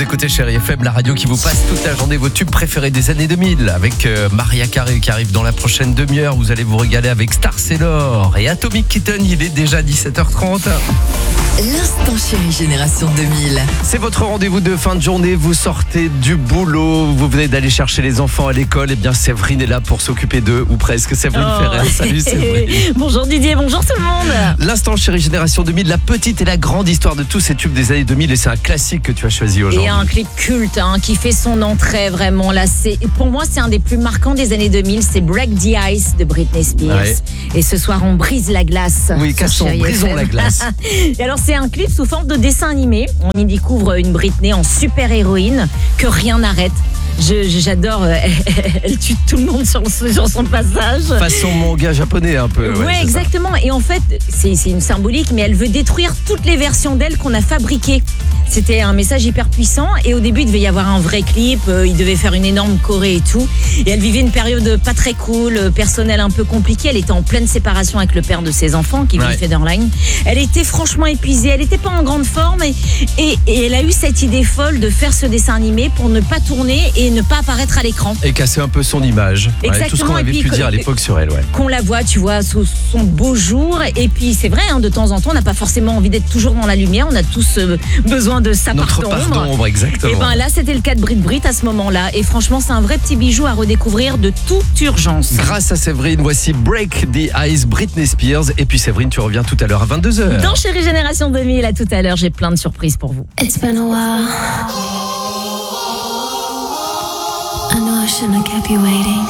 écoutez Chérie FM, la radio qui vous passe toute la journée vos tubes préférés des années 2000 avec Maria Carey qui arrive dans la prochaine demi-heure. Vous allez vous régaler avec Star Sailor et Atomic Kitten. Il est déjà 17h30. L'instant chéri génération 2000. C'est votre rendez-vous de fin de journée. Vous sortez du boulot, vous venez d'aller chercher les enfants à l'école. Et bien Séverine est là pour s'occuper d'eux, ou presque. Séverine Ferrer. Salut Séverine. Bonjour Didier, bonjour tout le monde. L'instant chéri génération 2000, la petite et la grande histoire de tous ces tubes des années 2000. Et c'est un classique que tu as choisi aujourd'hui. Et un clip culte qui fait son entrée vraiment là. Pour moi c'est un des plus marquants des années 2000. C'est Break the Ice de Britney Spears. Ouais. Et ce soir on brise la glace. Oui, cassons, brisons la glace. Et alors c'est un clip sous forme de dessin animé. On y découvre une Britney en super héroïne que rien n'arrête. J'adore, elle tue tout le monde sur son passage. Façon manga japonais un peu. Ouais, exactement. Et en fait, c'est une symbolique, mais elle veut détruire toutes les versions d'elle qu'on a fabriquées. C'était un message hyper puissant. Et au début, il devait y avoir un vrai clip. Il devait faire une énorme choré et tout. Et elle vivait une période pas très cool, personnelle un peu compliquée. Elle était en pleine séparation avec le père de ses enfants, Kevin Federline. Elle était franchement épuisée. Elle n'était pas en grande forme. Et elle a eu cette idée folle de faire ce dessin animé pour ne pas tourner et ne pas apparaître à l'écran. Et casser un peu son image. Exactement. Tout ce qu'on avait pu dire à l'époque sur elle. Qu'on la voit, tu vois, sous son beau jour. Et puis c'est vrai, de temps en temps, on n'a pas forcément envie d'être toujours dans la lumière. On a tous besoin de sa part d'ombre. Exactement. Et bien là, c'était le cas de Brit à ce moment-là. Et franchement, c'est un vrai petit bijou à redécouvrir de toute urgence. Grâce à Séverine, voici Break the Ice, Britney Spears. Et puis Séverine, tu reviens tout à l'heure à 22h. Dans Chérie Génération 2000, à tout à l'heure, j'ai plein de surprises pour vous. It's been a while. I know I shouldn't have kept you waiting.